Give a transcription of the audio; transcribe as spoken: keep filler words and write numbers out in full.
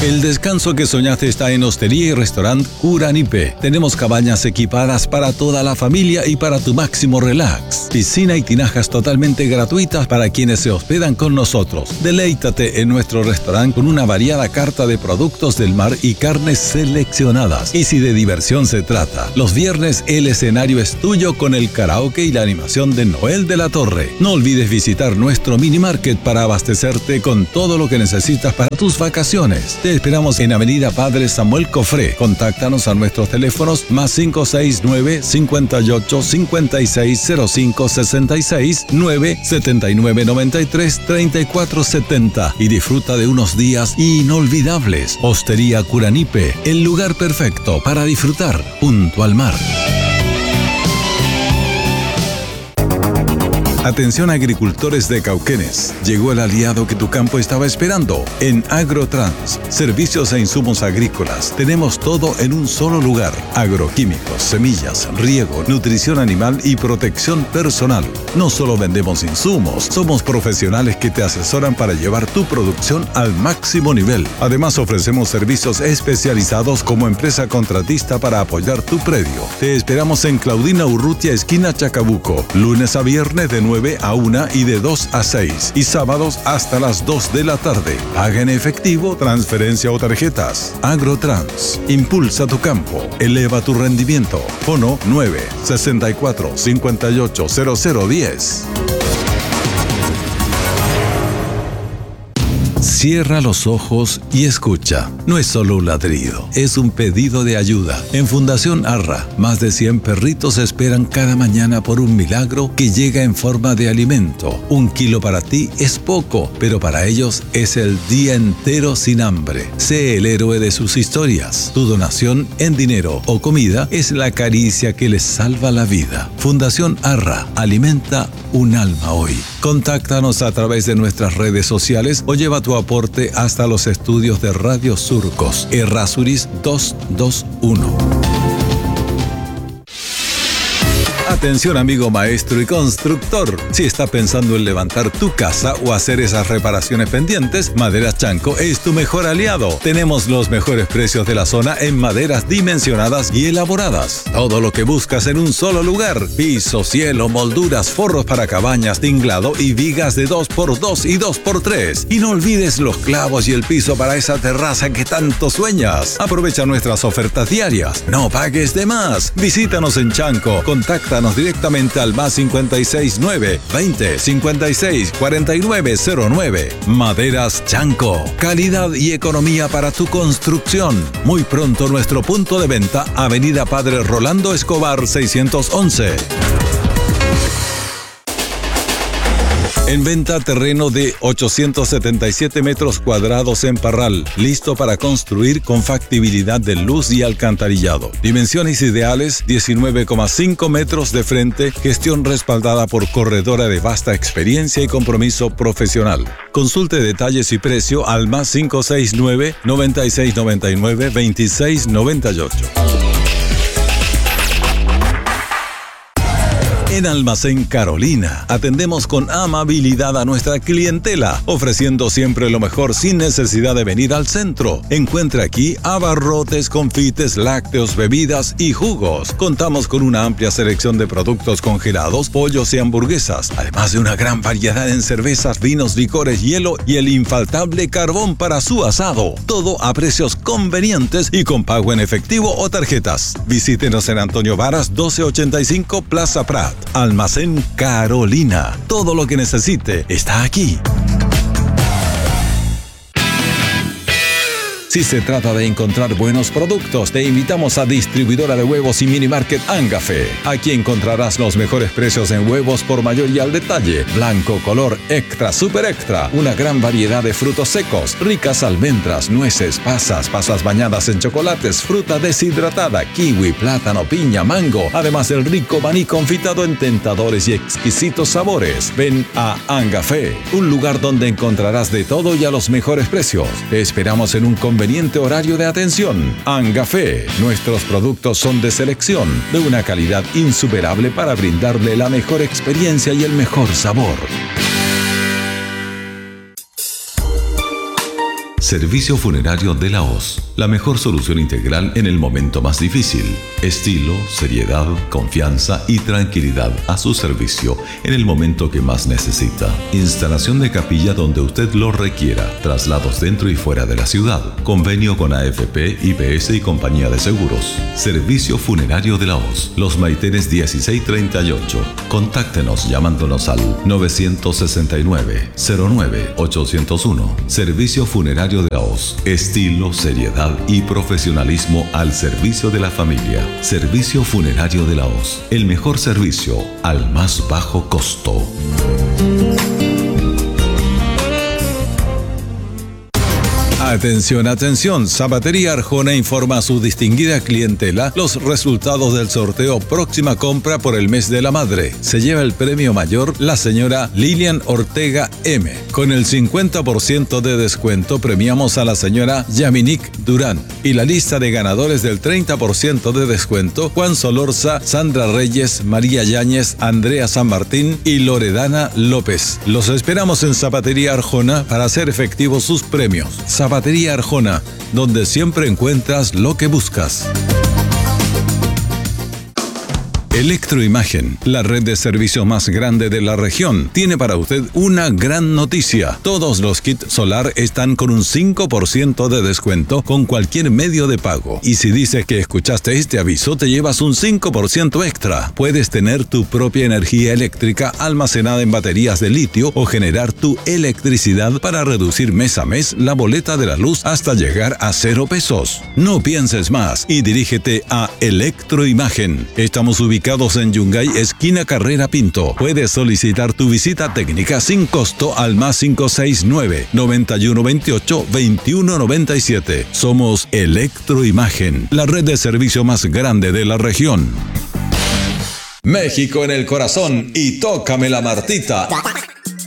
El descanso que soñaste está en Hostería y Restaurante Curanipe. Tenemos cabañas equipadas para toda la familia y para tu máximo relax. Piscina y tinajas totalmente gratuitas para quienes se hospedan con nosotros. Deleítate en nuestro restaurante con una variada carta de productos del mar y carnes seleccionadas. Y si de diversión se trata, los viernes el escenario es tuyo con el karaoke y la animación de Noel de la Torre. No olvides visitar nuestro mini market para abastecerte con todo lo que necesitas para tus vacaciones. Te esperamos en Avenida Padre Samuel Cofré. Contáctanos a nuestros teléfonos más cinco seis nueve, cinco ocho, cinco seis cero cinco, seis seis, nueve siete nueve nueve tres, tres cuatro siete cero y disfruta de unos días inolvidables. Hostería Curanipe, el lugar perfecto para disfrutar junto al mar. Atención agricultores de Cauquenes, llegó el aliado que tu campo estaba esperando. En Agrotrans, servicios e insumos agrícolas, tenemos todo en un solo lugar. Agroquímicos, semillas, riego, nutrición animal y protección personal. No solo vendemos insumos, somos profesionales que te asesoran para llevar tu producción al máximo nivel. Además ofrecemos servicios especializados como empresa contratista para apoyar tu predio. Te esperamos en Claudina Urrutia, esquina Chacabuco, lunes a viernes de nueve a una y de dos a seis y sábados hasta las dos de la tarde. Paga en efectivo, transferencia o tarjetas. Agrotrans, impulsa tu campo, eleva tu rendimiento. Fono nueve sesenta y cuatro, cincuenta y ocho, cero cero diez. Cierra los ojos y escucha. No es solo un ladrido, es un pedido de ayuda. En Fundación Arra, más de cien perritos esperan cada mañana por un milagro que llega en forma de alimento. Un kilo para ti es poco, pero para ellos es el día entero sin hambre. Sé el héroe de sus historias. Tu donación en dinero o comida es la caricia que les salva la vida. Fundación Arra, alimenta un alma hoy. Contáctanos a través de nuestras redes sociales o lleva tu aporte hasta los estudios de Radio Surcos, Errázuriz doscientos veintiuno. Atención amigo maestro y constructor, si está pensando en levantar tu casa o hacer esas reparaciones pendientes, Maderas Chanco es tu mejor aliado. Tenemos los mejores precios de la zona en maderas dimensionadas y elaboradas. Todo lo que buscas en un solo lugar: piso, cielo, molduras, forros para cabañas, tinglado y vigas de dos por dos y dos por tres. Y no olvides los clavos y el piso para esa terraza que tanto sueñas. Aprovecha nuestras ofertas diarias. No pagues de más. Visítanos en Chanco. Contáctanos directamente al más cincuenta y seis nueve, veinte, cincuenta y seis, cuarenta y nueve cero nueve. Maderas Chanco. Calidad y economía para tu construcción. Muy pronto nuestro punto de venta, Avenida Padre Rolando Escobar seiscientos once. En venta terreno de ochocientos setenta y siete metros cuadrados en Parral, listo para construir con factibilidad de luz y alcantarillado. Dimensiones ideales: diecinueve coma cinco metros de frente, gestión respaldada por corredora de vasta experiencia y compromiso profesional. Consulte detalles y precio al más cinco seis nueve, noventa y seis noventa y nueve, veintiséis noventa y ocho. En Almacén Carolina, atendemos con amabilidad a nuestra clientela, ofreciendo siempre lo mejor sin necesidad de venir al centro. Encuentra aquí abarrotes, confites, lácteos, bebidas y jugos. Contamos con una amplia selección de productos congelados, pollos y hamburguesas, además de una gran variedad en cervezas, vinos, licores, hielo y el infaltable carbón para su asado. Todo a precios convenientes y con pago en efectivo o tarjetas. Visítenos en Antonio Varas doce ochenta y cinco, Plaza Prat. Almacén Carolina. Todo lo que necesite está aquí. Si se trata de encontrar buenos productos, te invitamos a Distribuidora de Huevos y Mini Market Angafe. Aquí encontrarás los mejores precios en huevos por mayor y al detalle. Blanco, color, extra, super extra. Una gran variedad de frutos secos, ricas almendras, nueces, pasas, pasas bañadas en chocolates, fruta deshidratada, kiwi, plátano, piña, mango. Además del rico maní confitado en tentadores y exquisitos sabores. Ven a Angafe, un lugar donde encontrarás de todo y a los mejores precios. Te esperamos en un convenio horario de atención. Angafe, nuestros productos son de selección, de una calidad insuperable para brindarle la mejor experiencia y el mejor sabor. Servicio Funerario de la Hoz. La mejor solución integral en el momento más difícil. Estilo, seriedad, confianza y tranquilidad a su servicio en el momento que más necesita. Instalación de capilla donde usted lo requiera. Traslados dentro y fuera de la ciudad. Convenio con A F P, I P S y compañía de seguros. Servicio Funerario de la Hoz. Los Maitenes dieciséis treinta y ocho. Contáctenos llamándonos al nueve seis nueve, cero nueve, ocho cero uno. Servicio Funerario de la Hoz. Estilo, seriedad y profesionalismo al servicio de la familia. Servicio Funerario de la Hoz. El mejor servicio al más bajo costo. Atención, atención. Zapatería Arjona informa a su distinguida clientela los resultados del sorteo Próxima Compra por el mes de la madre. Se lleva el premio mayor la señora Lilian Ortega M. Con el cincuenta por ciento de descuento premiamos a la señora Yaminique Durán. Y la lista de ganadores del treinta por ciento de descuento: Juan Solorza, Sandra Reyes, María Yáñez, Andrea San Martín y Loredana López. Los esperamos en Zapatería Arjona para hacer efectivos sus premios. Zapatería Arjona, donde siempre encuentras lo que buscas. Electroimagen, la red de servicios más grande de la región, tiene para usted una gran noticia. Todos los kits solar están con un cinco por ciento de descuento con cualquier medio de pago. Y si dices que escuchaste este aviso, te llevas un cinco por ciento extra. Puedes tener tu propia energía eléctrica almacenada en baterías de litio o generar tu electricidad para reducir mes a mes la boleta de la luz hasta llegar a cero pesos. No pienses más y dirígete a Electroimagen. Estamos ubicados en Yungay, esquina Carrera Pinto. Puedes solicitar tu visita técnica sin costo al más cinco seis nueve, noventa y uno veintiocho, veintiuno noventa y siete. Somos Electroimagen, la red de servicio más grande de la región. México en el corazón y tócame la Martita.